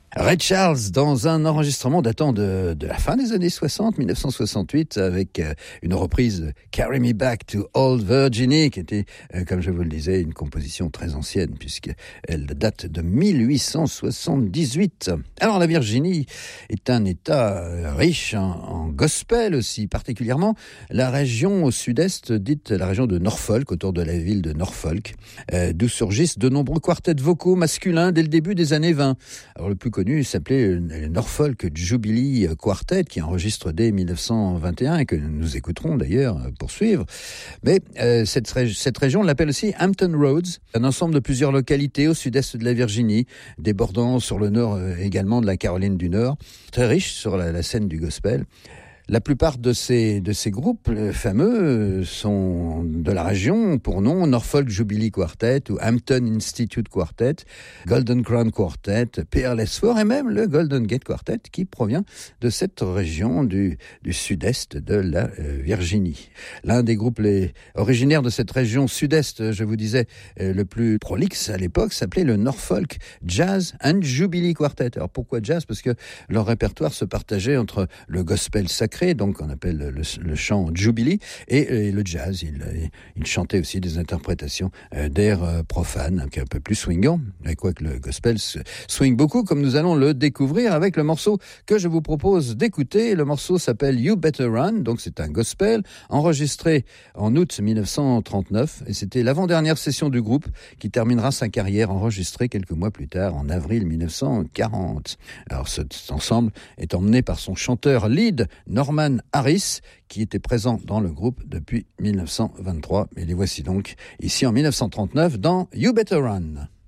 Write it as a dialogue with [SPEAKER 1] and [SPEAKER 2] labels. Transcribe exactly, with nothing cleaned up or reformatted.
[SPEAKER 1] Ray Charles, dans un enregistrement datant de, de la fin des années soixante, dix-neuf cent soixante-huit, avec euh, une reprise de Carry Me Back to Old Virginie, qui était, euh, comme je vous le disais, une composition très ancienne, puisqu'elle date de mille huit cent soixante-dix-huit. Alors, la Virginie est un État euh, riche en, en gospel aussi, particulièrement la région au sud-est, dite la région de Norfolk, autour de la ville de Norfolk, euh, d'où surgissent de nombreux quartets vocaux masculins dès le début des années vingt. Alors, le plus connu s'appelait le Norfolk Jubilee Quartet, qui enregistre dès dix-neuf cent vingt et un et que nous écouterons d'ailleurs poursuivre. Mais euh, cette, cette région, on l'appelle aussi Hampton Roads, un ensemble de plusieurs localités au sud-est de la Virginie, débordant sur le nord euh, également de la Caroline du Nord, très riche sur la, la scène du gospel. La plupart de ces, de ces groupes fameux sont de la région, pour nom Norfolk Jubilee Quartet ou Hampton Institute Quartet, Golden Crown Quartet, Peerless Four et même le Golden Gate Quartet qui provient de cette région du, du sud-est de la euh, Virginie. L'un des groupes les, originaires de cette région sud-est, je vous disais, euh, le plus prolixe à l'époque, s'appelait le Norfolk Jazz and Jubilee Quartet. Alors pourquoi jazz ? Parce que leur répertoire se partageait entre le gospel sacré, donc on appelle le, le chant Jubilee, et, et le jazz. Il, il chantait aussi des interprétations euh, d'airs euh, profanes, un peu plus swingants, mais quoi que le gospel swing beaucoup, comme nous allons le découvrir avec le morceau que je vous propose d'écouter. Le morceau s'appelle You Better Run, donc c'est un gospel enregistré en août dix-neuf cent trente-neuf, et c'était l'avant-dernière session du groupe qui terminera sa carrière enregistrée quelques mois plus tard, en avril dix-neuf cent quarante. Alors cet ensemble est emmené par son chanteur lead, Norman Harris, qui était présent dans le groupe depuis dix-neuf cent vingt-trois. Et les voici donc ici en dix-neuf cent trente-neuf dans You Better Run.